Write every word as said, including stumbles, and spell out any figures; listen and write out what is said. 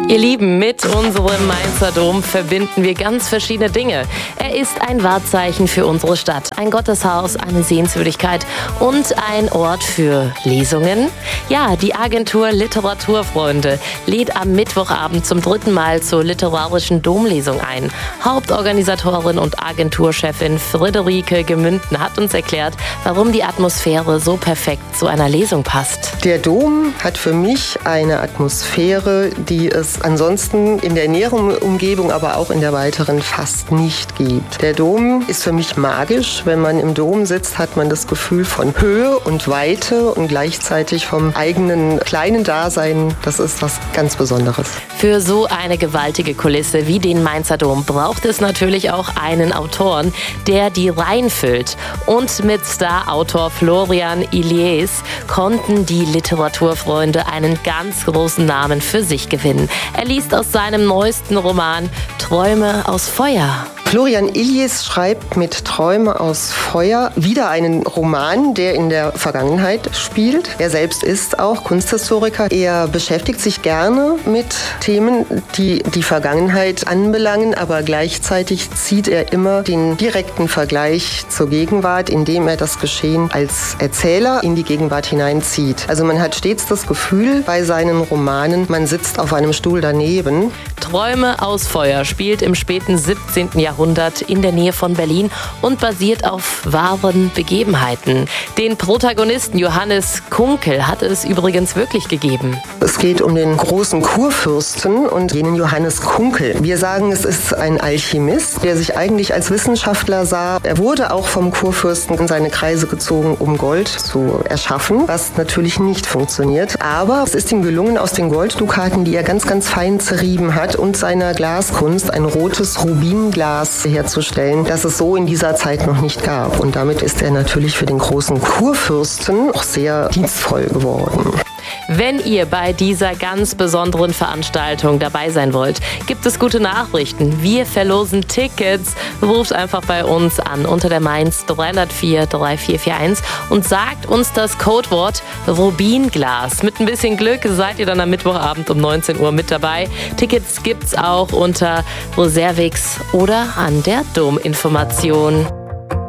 Ihr Lieben, mit unserem Mainzer Dom verbinden wir ganz verschiedene Dinge. Er ist ein Wahrzeichen für unsere Stadt, ein Gotteshaus, eine Sehenswürdigkeit und ein Ort für Lesungen. Ja, die Agentur Literaturfreunde lädt am Mittwochabend zum dritten Mal zur literarischen Domlesung ein. Hauptorganisatorin und Agenturchefin Friederike Gemünden hat uns erklärt, warum die Atmosphäre so perfekt zu einer Lesung passt. Der Dom hat für mich eine Atmosphäre, die es ansonsten in der näheren Umgebung, aber auch in der weiteren fast nicht gibt. Der Dom ist für mich magisch. Wenn man im Dom sitzt, hat man das Gefühl von Höhe und Weite und gleichzeitig vom eigenen kleinen Dasein. Das ist was ganz Besonderes. Für so eine gewaltige Kulisse wie den Mainzer Dom braucht es natürlich auch einen Autoren, der die Reihen füllt. Und mit Star-Autor Florian Illies konnten die Literaturfreunde einen ganz großen Namen für sich gewinnen. Er liest aus seinem neuesten Roman Träume aus Feuer. Florian Illies schreibt mit Träume aus Feuer wieder einen Roman, der in der Vergangenheit spielt. Er selbst ist auch Kunsthistoriker. Er beschäftigt sich gerne mit Themen, die die Vergangenheit anbelangen, aber gleichzeitig zieht er immer den direkten Vergleich zur Gegenwart, indem er das Geschehen als Erzähler in die Gegenwart hineinzieht. Also man hat stets das Gefühl bei seinen Romanen, man sitzt auf einem Stuhl daneben. Träume aus Feuer spielt im späten siebzehnten Jahrhundert in der Nähe von Berlin und basiert auf wahren Begebenheiten. Den Protagonisten Johannes Kunkel hat es übrigens wirklich gegeben. Es geht um den großen Kurfürsten und jenen Johannes Kunkel. Wir sagen, es ist ein Alchemist, der sich eigentlich als Wissenschaftler sah. Er wurde auch vom Kurfürsten in seine Kreise gezogen, um Gold zu erschaffen, was natürlich nicht funktioniert. Aber es ist ihm gelungen, aus den Golddukaten, die er ganz, ganz fein zerrieben hat, und seiner Glaskunst ein rotes Rubinglas herzustellen, das es so in dieser Zeit noch nicht gab. Und damit ist er natürlich für den großen Kurfürsten auch sehr dienstvoll geworden. Wenn ihr bei dieser ganz besonderen Veranstaltung dabei sein wollt, gibt es gute Nachrichten. Wir verlosen Tickets. Ruft einfach bei uns an unter der Mainz drei null vier drei vier vier eins und sagt uns das Codewort Rubinglas. Mit ein bisschen Glück seid ihr dann am Mittwochabend um neunzehn Uhr mit dabei. Tickets gibt's auch unter Reservix oder an der Dominformation.